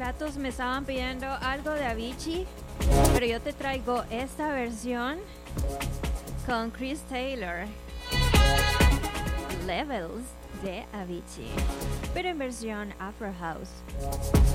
ratos me estaban pidiendo algo de Avicii, pero yo te traigo esta versión con Chris Taylor. Levels de Avicii, pero en versión Afro House.